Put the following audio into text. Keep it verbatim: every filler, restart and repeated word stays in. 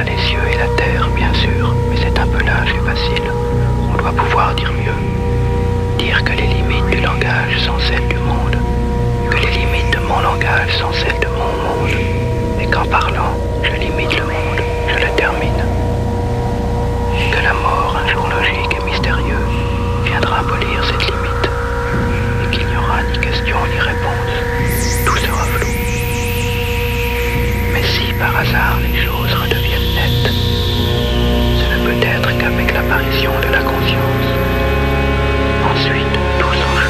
a les cieux et la terre, bien sûr, mais c'est un peu lâche et facile. On doit pouvoir dire mieux. Dire que les limites du langage sont celles du monde, que les limites de mon langage sont celles de mon monde, et qu'en parlant, je limite le monde, je le termine. Que la mort, un jour logique et mystérieux, viendra abolir cette limite, et qu'il n'y aura ni question ni réponse, tout sera flou. Mais si par hasard les choses